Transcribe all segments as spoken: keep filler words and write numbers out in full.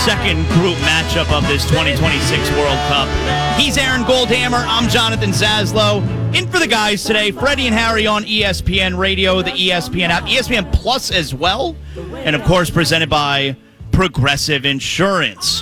second group matchup of this twenty twenty-six World Cup. He's Aaron Goldhammer. I'm Jonathan Zaslow. In for the guys today, Freddie and Harry on E S P N Radio, the E S P N app, E S P N Plus as well, and of course presented by Progressive Insurance.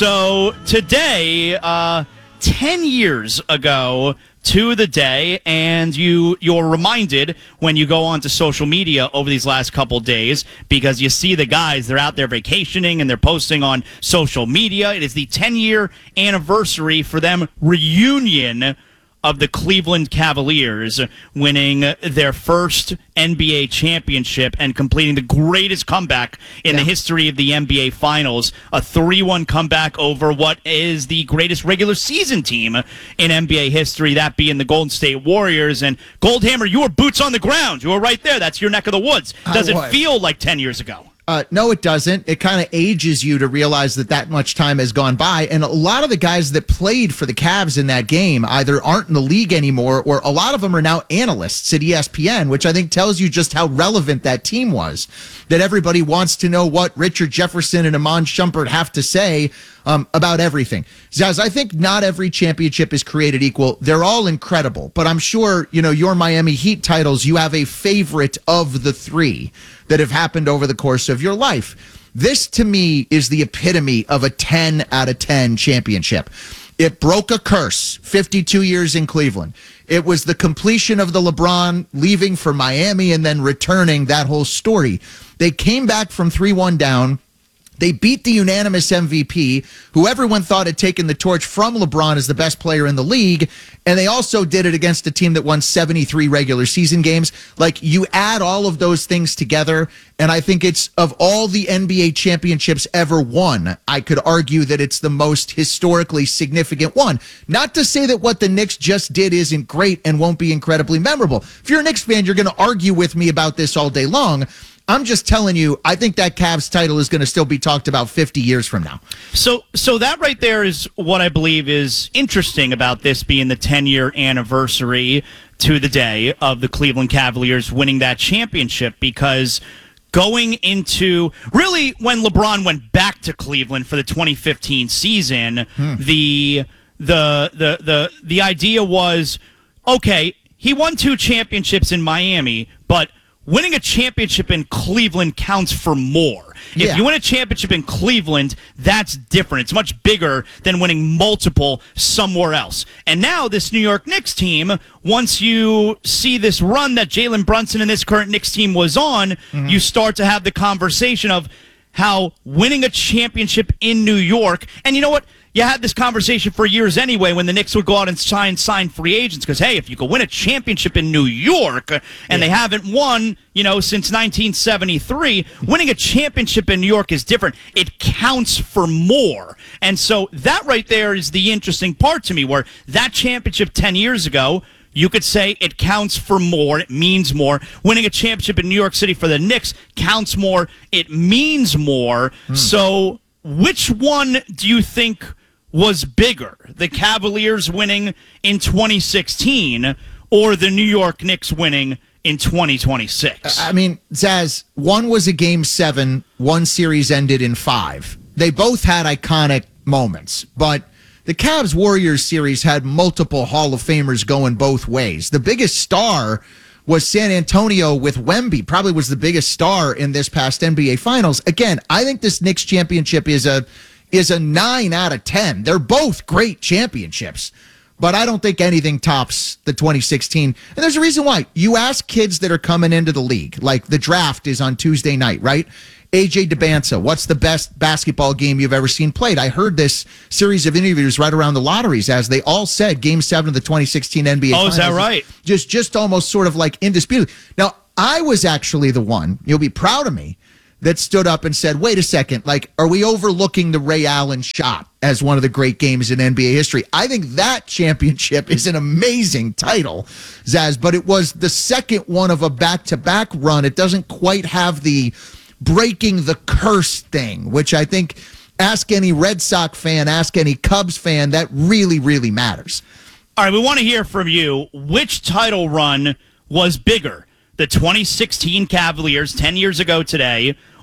So today, uh, ten years ago to the day, and you, you're reminded when you go onto social media over these last couple days because you see the guys, they're out there vacationing and they're posting on social media. It is the ten-year anniversary for them reunion of the Cleveland Cavaliers winning their first N B A championship and completing the greatest comeback in yeah. the history of the N B A Finals, a three one comeback over what is the greatest regular season team in N B A history, that being the Golden State Warriors. And Goldhammer, you were boots on the ground. You were right there. That's your neck of the woods. Does it feel like ten years ago? Uh, no, it doesn't. It kind of ages you to realize that that much time has gone by. And a lot of the guys that played for the Cavs in that game either aren't in the league anymore, or a lot of them are now analysts at E S P N, which I think tells you just how relevant that team was, that everybody wants to know what Richard Jefferson and Iman Shumpert have to say um, about everything. Zaz, I think not every championship is created equal. They're all incredible, but I'm sure, you know, your Miami Heat titles, you have a favorite of the three that have happened over the course of your life. This, to me, is the epitome of a ten out of ten championship. It broke a curse, fifty-two years in Cleveland. It was the completion of the LeBron leaving for Miami and then returning, that whole story. They came back from three one down. They beat the unanimous M V P, who everyone thought had taken the torch from LeBron as the best player in the league. And they also did it against a team that won seventy-three regular season games. Like, you add all of those things together, and I think it's, of all the N B A championships ever won, I could argue that it's the most historically significant one. Not to say that what the Knicks just did isn't great and won't be incredibly memorable. If you're a Knicks fan, you're going to argue with me about this all day long. I'm just telling you, I think that Cavs title is going to still be talked about fifty years from now. So so that right there is what I believe is interesting about this being the ten-year anniversary to the day of the Cleveland Cavaliers winning that championship, because going into, really, when LeBron went back to Cleveland for the twenty fifteen season, hmm. the, the, the, the, the idea was, okay, he won two championships in Miami, but winning a championship in Cleveland counts for more. Yeah. If you win a championship in Cleveland, that's different. It's much bigger than winning multiple somewhere else. And now this New York Knicks team, once you see this run that Jalen Brunson and this current Knicks team was on, mm-hmm. you start to have the conversation of how winning a championship in New York, and you know what? You had this conversation for years anyway when the Knicks would go out and sign sign free agents, because, hey, if you could win a championship in New York, and yeah. they haven't won, you know, since nineteen seventy-three, winning a championship in New York is different. It counts for more. And so that right there is the interesting part to me, where that championship ten years ago, you could say it counts for more. It means more. Winning a championship in New York City for the Knicks counts more. It means more. Hmm. So which one do you think was bigger, the Cavaliers winning in twenty sixteen or the New York Knicks winning in twenty twenty-six? I mean, Zaz, one was a game seven, one series ended in five. They both had iconic moments, but the Cavs-Warriors series had multiple Hall of Famers going both ways. The biggest star was San Antonio with Wemby, probably was the biggest star in this past N B A Finals. Again, I think this Knicks championship is a is a nine out of ten. They're both great championships, but I don't think anything tops the twenty sixteen. And there's a reason why. You ask kids that are coming into the league, like the draft is on Tuesday night, right? A J DeBanza, what's the best basketball game you've ever seen played? I heard this series of interviews right around the lotteries, as they all said game seven of the twenty sixteen N B A Oh, Finals. is that right? Just, just almost sort of like indisputably. Now, I was actually the one, you'll be proud of me, that stood up and said, wait a second, like, are we overlooking the Ray Allen shot as one of the great games in N B A history? I think that championship is an amazing title, Zaz, but it was the second one of a back-to-back run. It doesn't quite have the breaking the curse thing, which I think, ask any Red Sox fan, ask any Cubs fan, that really, really matters. All right, we want to hear from you. Which title run was bigger? The twenty sixteen Cavaliers ten years ago today,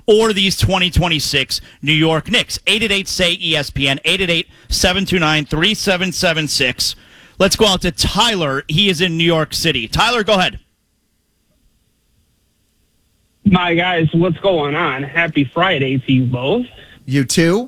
or these twenty twenty-six New York Knicks? eight eight eight, S A Y, E S P N, eight eight eight, seven two nine, three seven seven six. Let's go out to Tyler. He is in New York City. Tyler, go ahead. My guys, what's going on? Happy Friday to you both. You too?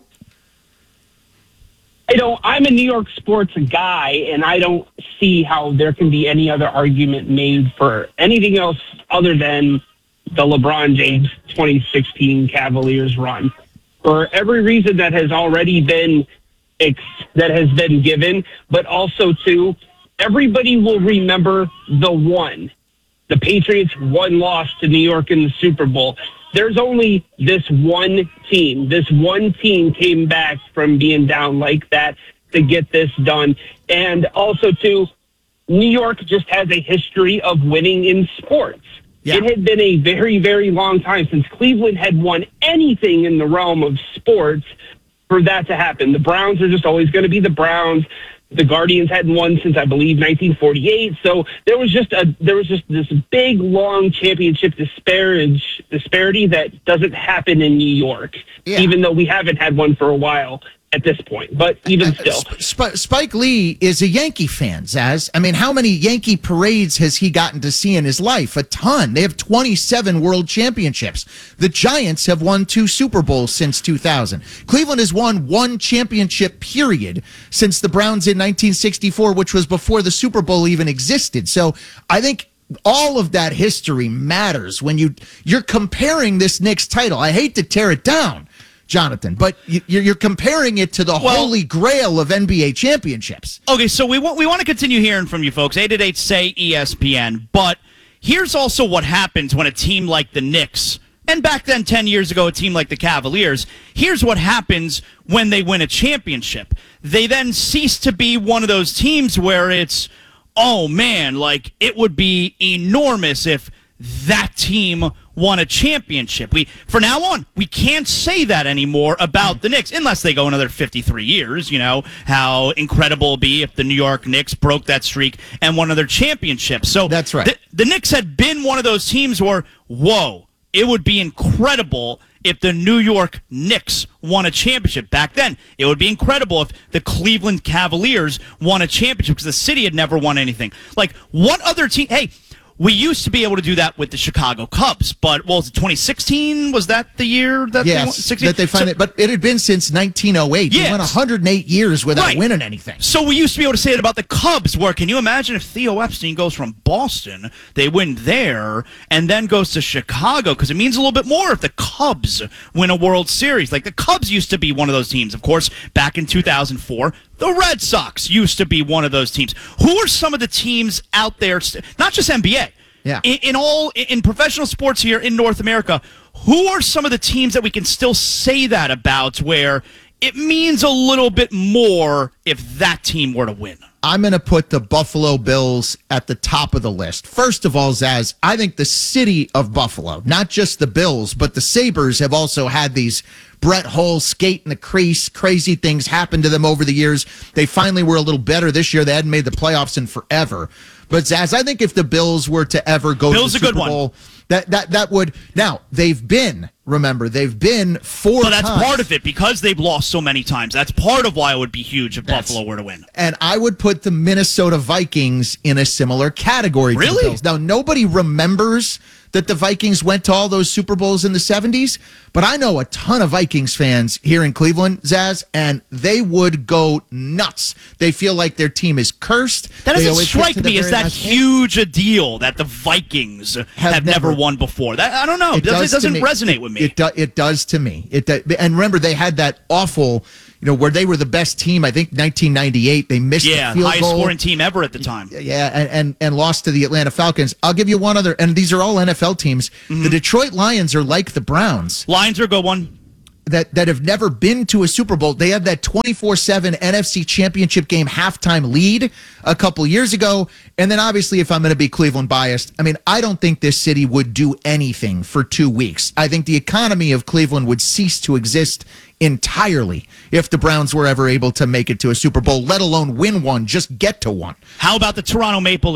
I don't, I'm a New York sports guy, and I don't see how there can be any other argument made for anything else other than the LeBron James twenty sixteen Cavaliers run. For every reason that has already been ex- that has been given, but also, too, everybody will remember the one. The Patriots one loss to New York in the Super Bowl. There's only this one team. This one team came back from being down like that to get this done. And also, too, New York just has a history of winning in sports. Yeah. It had been a very, very long time since Cleveland had won anything in the realm of sports for that to happen. The Browns are just always going to be the Browns. The Guardians hadn't won since, I believe, nineteen forty-eight. So there was just a there was just this big, long championship disparage disparity that doesn't happen in New York, yeah. even though we haven't had one for a while at this point. But even still. Sp- Spike Lee is a Yankee fan, Zaz. I mean, how many Yankee parades has he gotten to see in his life? A ton. They have twenty-seven world championships. The Giants have won two Super Bowls since two thousand. Cleveland has won one championship, period, since the Browns in nineteen sixty-four, which was before the Super Bowl even existed. So I think all of that history matters when you, you're comparing this Knicks title. I hate to tear it down, Jonathan, but you're comparing it to the well, holy grail of N B A championships. Okay, so we want we want to continue hearing from you folks. eight eight eight, S A Y, E S P N. But here's also what happens when a team like the Knicks, and back then ten years ago, a team like the Cavaliers, here's what happens when they win a championship. They then cease to be one of those teams where it's, oh man, like it would be enormous if that team won a championship. We, from now on, we can't say that anymore about the Knicks, unless they go another fifty-three years, you know, how incredible it would be if the New York Knicks broke that streak and won another championship. So that's right. The, the Knicks had been one of those teams where, whoa, it would be incredible if the New York Knicks won a championship. Back then, it would be incredible if the Cleveland Cavaliers won a championship because the city had never won anything. Like, what other team? Hey, we used to be able to do that with the Chicago Cubs, but well, was it twenty sixteen? Was that the year that yes, they won? that they finally? So, but it had been since nineteen oh eight. Yes. They went one hundred eight years without right. winning anything. So we used to be able to say it about the Cubs. Where can you imagine if Theo Epstein goes from Boston, they win there, and then goes to Chicago? Because it means a little bit more if the Cubs win a World Series. Like the Cubs used to be one of those teams. Of course, back in two thousand four. The Red Sox used to be one of those teams. Who are some of the teams out there, not just N B A, yeah. in, in all in professional sports here in North America, who are some of the teams that we can still say that about where it means a little bit more if that team were to win? I'm going to put the Buffalo Bills at the top of the list. First of all, Zaz, I think the city of Buffalo, not just the Bills, but the Sabres have also had these Brett Hull skate in the crease. Crazy things happened to them over the years. They finally were a little better this year. They hadn't made the playoffs in forever. But Zaz, I think if the Bills were to ever go Bills to the Super Bowl, that that that would now they've been. Remember, they've been four So that's times. part of it because they've lost so many times. That's part of why it would be huge if that's, Buffalo were to win. And I would put the Minnesota Vikings in a similar category to really? the Bills. Now, nobody remembers that the Vikings went to all those Super Bowls in the seventies, but I know a ton of Vikings fans here in Cleveland, Zaz, and they would go nuts. They feel like their team is cursed. That doesn't strike me as that huge a deal that the Vikings have, have never, never won before. That I don't know. It, does, it doesn't resonate with me. It, do, it does to me. It do, and remember, they had that awful, you know, where they were the best team. I think nineteen ninety-eight. They missed yeah, the field highest goal. scoring team ever at the time. Yeah, and, and and lost to the Atlanta Falcons. I'll give you one other, and these are all N F L teams. Mm-hmm. The Detroit Lions are like the Browns. Lions are a good one. That, that have never been to a Super Bowl. They have that twenty-four seven N F C Championship game halftime lead a couple years ago. And then obviously, if I'm going to be Cleveland biased, I mean, I don't think this city would do anything for two weeks. I think the economy of Cleveland would cease to exist entirely if the Browns were ever able to make it to a Super Bowl, let alone win one, just get to one. How about the Toronto Maple Leafs?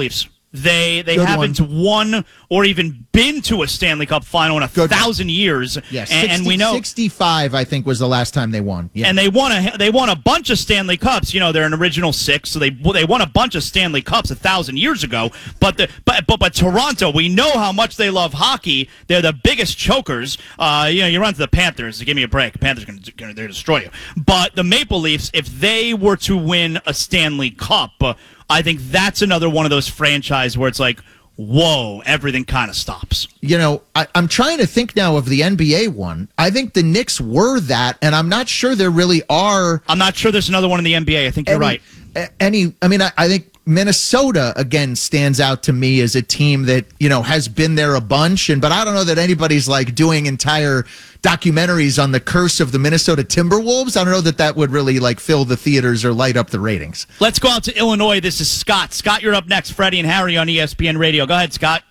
They they Good haven't one. won or even been to a Stanley Cup final in a Good thousand years. Yeah, and, sixty, and we know sixty-five, I think, was the last time they won. Yeah. And they won a they won a bunch of Stanley Cups. You know, they're an original six, so they they won a bunch of Stanley Cups a thousand years ago. But the but but but Toronto, we know how much they love hockey. They're the biggest chokers. Uh, you know, you run to the Panthers. Give me a break. Panthers are going to destroy you. But the Maple Leafs, if they were to win a Stanley Cup, uh, I think that's another one of those franchises where it's like, whoa, everything kind of stops. You know, I, I'm trying to think now of the N B A one. I think the Knicks were that, and I'm not sure there really are. I'm not sure there's another one in the N B A. I think you're any, right. Any, I mean, I, I think Minnesota, again, stands out to me as a team that, you know, has been there a bunch. And but I don't know that anybody's like doing entire documentaries on the curse of the Minnesota Timberwolves. I don't know that that would really like fill the theaters or light up the ratings. Let's go out to Illinois. This is Scott. Scott, you're up next. Freddie and Harry on E S P N Radio. Go ahead, Scott.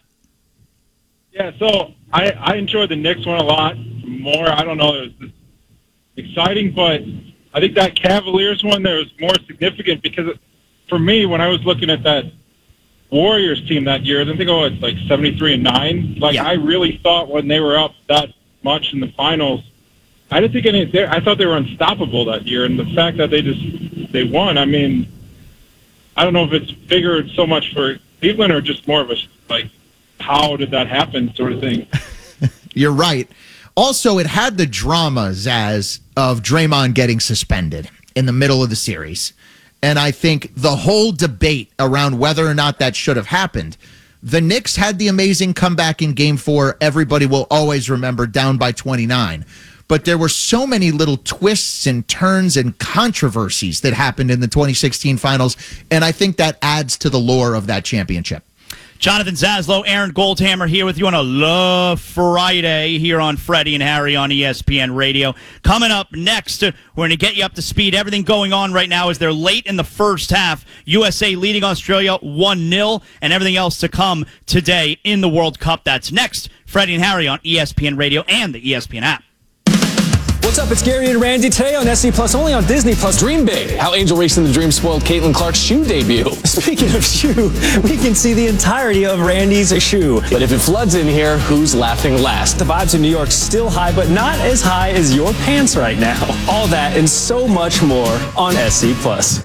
Yeah, so I, I enjoyed the Knicks one a lot more. I don't know, it was exciting, but I think that Cavaliers one there was more significant because it, for me, when I was looking at that Warriors team that year, I think oh, it's like seventy-three and nine. Like yeah. I really thought when they were up that much in the finals, I didn't think any. I thought they were unstoppable that year, and the fact that they just they won. I mean, I don't know if it's bigger so much for Cleveland or just more of a like, how did that happen sort of thing. You're right. Also, it had the drama, Zaz, of Draymond getting suspended in the middle of the series. And I think the whole debate around whether or not that should have happened. The Knicks had the amazing comeback in game four. Everybody will always remember, down by twenty-nine. But there were so many little twists and turns and controversies that happened in the twenty sixteen finals. And I think that adds to the lore of that championship. Jonathan Zaslow, Aaron Goldhammer here with you on a Love Friday here on Freddie and Harry on E S P N Radio. Coming up next, we're going to get you up to speed. Everything going on right now is they're late in the first half. U S A leading Australia one nil, and everything else to come today in the World Cup. That's next. Freddie and Harry on E S P N Radio and the E S P N app. What's up? It's Gary and Randy today on S C Plus, only on Disney Plus. Dream big. How Angel Racing the Dream spoiled Caitlin Clark's shoe debut. Speaking of shoe, we can see the entirety of Randy's shoe. But if it floods in here, who's laughing last? The vibes in New York still high, but not as high as your pants right now. All that and so much more on S C Plus.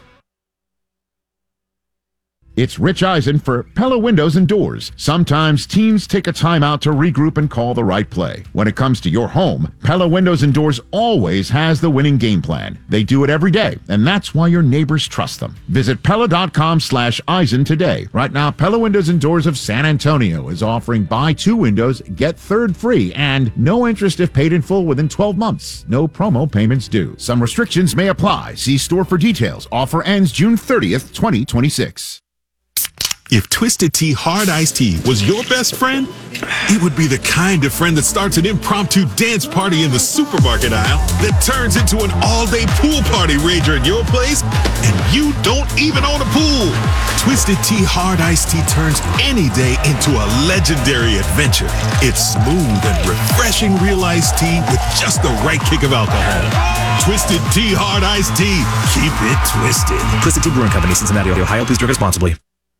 It's Rich Eisen for Pella Windows and Doors. Sometimes teams take a time out to regroup and call the right play. When it comes to your home, Pella Windows and Doors always has the winning game plan. They do it every day, and that's why your neighbors trust them. Visit Pella.com slash Eisen today. Right now, Pella Windows and Doors of San Antonio is offering buy two windows, get third free, and no interest if paid in full within twelve months. No promo payments due. Some restrictions may apply. See store for details. Offer ends June thirtieth, twenty twenty-six. If Twisted Tea Hard Iced Tea was your best friend, it would be the kind of friend that starts an impromptu dance party in the supermarket aisle that turns into an all-day pool party rager at your place, and you don't even own a pool. Twisted Tea Hard Iced Tea turns any day into a legendary adventure. It's smooth and refreshing real iced tea with just the right kick of alcohol. Twisted Tea Hard Iced Tea. Keep it twisted. Twisted Tea Brewing Company, Cincinnati, Ohio. Please drink responsibly.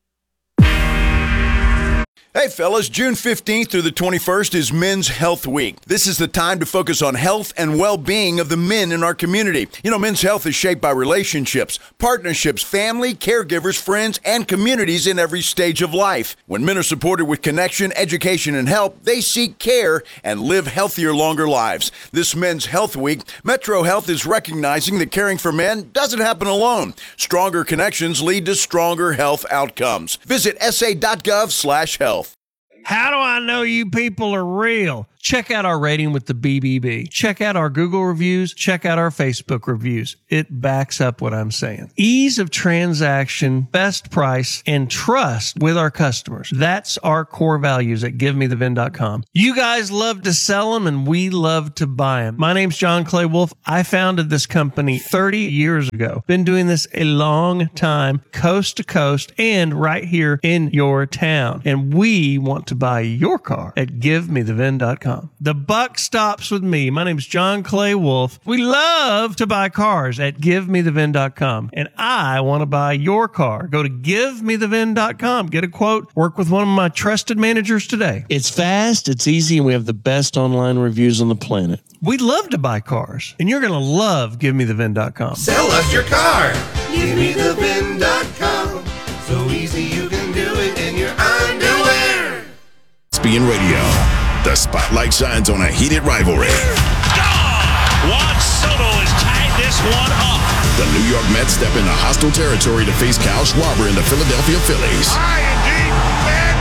Hey fellas, June fifteenth through the twenty-first is Men's Health Week. This is the time to focus on health and well-being of the men in our community. You know, men's health is shaped by relationships, partnerships, family, caregivers, friends, and communities in every stage of life. When men are supported with connection, education, and help, they seek care and live healthier, longer lives. This Men's Health Week, Metro Health is recognizing that caring for men doesn't happen alone. Stronger connections lead to stronger health outcomes. Visit S A dot gov slash health. How do I know you people are real? Check out our rating with the B B B. Check out our Google reviews. Check out our Facebook reviews. It backs up what I'm saying. Ease of transaction, best price, and trust with our customers. That's our core values at give me the vin dot com. You guys love to sell them, and we love to buy them. My name's John Clay Wolf. I founded this company thirty years ago. Been doing this a long time, coast to coast, and right here in your town. And we want to buy your car at give me the vin dot com. com. The buck stops with me. My name's John Clay Wolf. We love to buy cars at give me the vin dot com, and I want to buy your car. Go to give me the vin dot com. Get a quote. Work with one of my trusted managers today. It's fast, it's easy, and we have the best online reviews on the planet. We love to buy cars, and you're going to love give me the vin dot com. Sell us your car. give me the vin dot com. So easy you can do it in your underwear. E S P N Radio. The spotlight shines on a heated rivalry. Juan Soto has tied this one up. The New York Mets step into hostile territory to face Kyle Schwarber and the Philadelphia Phillies. High and deep, and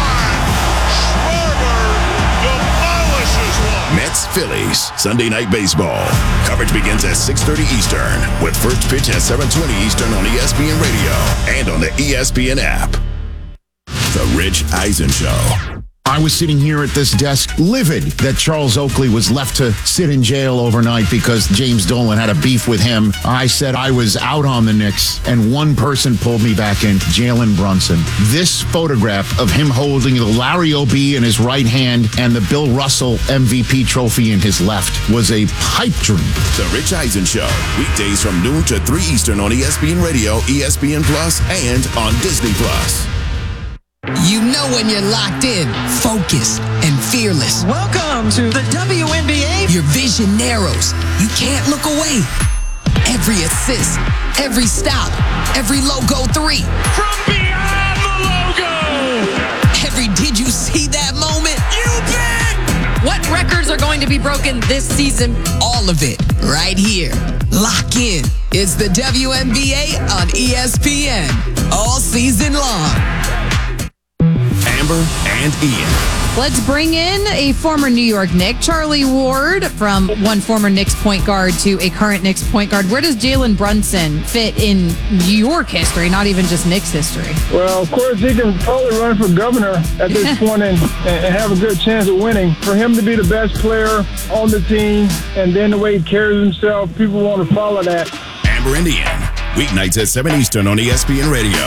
gone. Schwarber demolishes one. Mets Phillies Sunday Night Baseball. Coverage begins at six thirty Eastern with first pitch at seven twenty Eastern on E S P N Radio and on the E S P N app. The Rich Eisen Show. I was sitting here at this desk livid that Charles Oakley was left to sit in jail overnight because James Dolan had a beef with him. I said I was out on the Knicks, and one person pulled me back in, Jalen Brunson. This photograph of him holding the Larry O'B in his right hand and the Bill Russell M V P trophy in his left was a pipe dream. The Rich Eisen Show. Weekdays from noon to three Eastern on E S P N Radio, E S P N Plus, and on Disney Plus. You know when you're locked in, focused, and fearless. Welcome to the W N B A. Your vision narrows. You can't look away. Every assist, every stop, every logo three. From beyond the logo. Every did you see that moment? You bet. What records are going to be broken this season? All of it right here. Lock in. It's the W N B A on E S P N. All season long. Amber and Ian. Let's bring in a former New York Knick, Charlie Ward, from one former Knicks point guard to a current Knicks point guard. Where does Jalen Brunson fit in New York history, not even just Knicks history? Well, of course, he can probably run for governor at this point and, and have a good chance of winning. For him to be the best player on the team, and then the way he carries himself, people want to follow that. Amber and Ian. Weeknights at seven Eastern on E S P N Radio.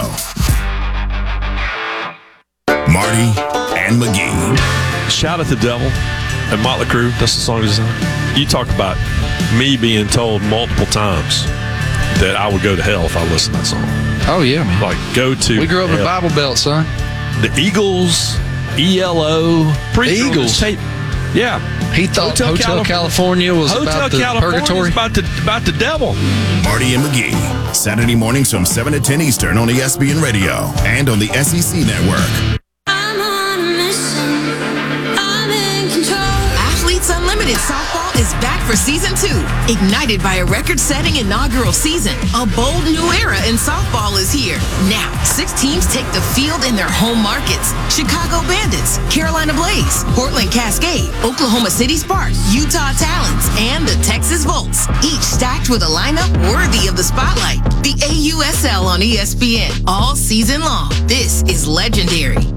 Marty and McGee. Shout at the Devil and Motley Crue. That's the song design. You talk about me being told multiple times that I would go to hell if I listened to that song. Oh, yeah, man. Like, go to We grew up hell. in Bible Belt, son. The Eagles, E L O. The Eagles? Tape. Yeah. He thought Hotel, Hotel Calif- California was Hotel about the California purgatory. about the, about the devil. Marty and McGee. Saturday mornings from seven to ten Eastern on E S P N Radio and on the S E C Network. Athletes Unlimited Softball is back for season two. Ignited by a record-setting inaugural season, a bold new era in softball is here. Now, six teams take the field in their home markets. Chicago Bandits, Carolina Blaze, Portland Cascade, Oklahoma City Sparks, Utah Talons, and the Texas Volts. Each stacked with a lineup worthy of the spotlight. The A U S L on E S P N all season long. This is legendary.